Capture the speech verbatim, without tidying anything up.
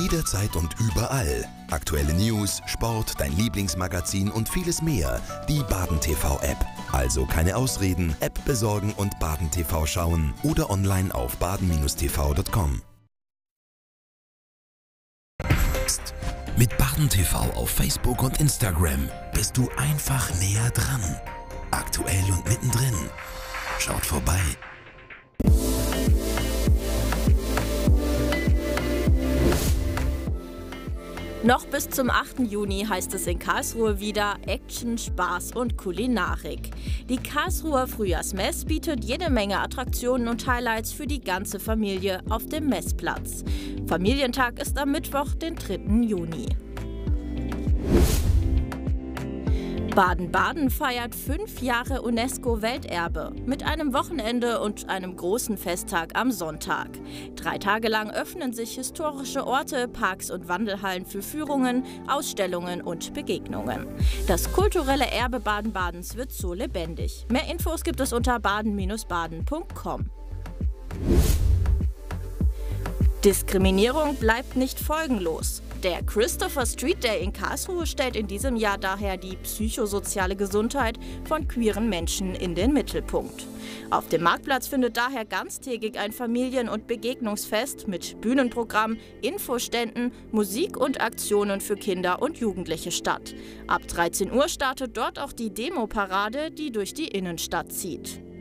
Jederzeit und überall. Aktuelle News, Sport, dein Lieblingsmagazin und vieles mehr. Die Baden T V-App. Also keine Ausreden, App besorgen und Baden T V schauen oder online auf baden Bindestrich t v punkt com. Mit Baden T V auf Facebook und Instagram bist du einfach näher dran. Aktuell und mittendrin. Schaut vorbei. Noch bis zum achten Juni heißt es in Karlsruhe wieder Action, Spaß und Kulinarik. Die Karlsruher Frühjahrsmess bietet jede Menge Attraktionen und Highlights für die ganze Familie auf dem Messplatz. Familientag ist am Mittwoch, den dritten Juni. Baden-Baden feiert fünf Jahre UNESCO-Welterbe mit einem Wochenende und einem großen Festtag am Sonntag. Drei Tage lang öffnen sich historische Orte, Parks und Wandelhallen für Führungen, Ausstellungen und Begegnungen. Das kulturelle Erbe Baden-Badens wird so lebendig. Mehr Infos gibt es unter baden Bindestrich baden Punkt com. Diskriminierung bleibt nicht folgenlos. Der Christopher Street Day in Karlsruhe stellt in diesem Jahr daher die psychosoziale Gesundheit von queeren Menschen in den Mittelpunkt. Auf dem Marktplatz findet daher ganztägig ein Familien- und Begegnungsfest mit Bühnenprogramm, Infoständen, Musik und Aktionen für Kinder und Jugendliche statt. Ab dreizehn Uhr startet dort auch die Demo-Parade, die durch die Innenstadt zieht.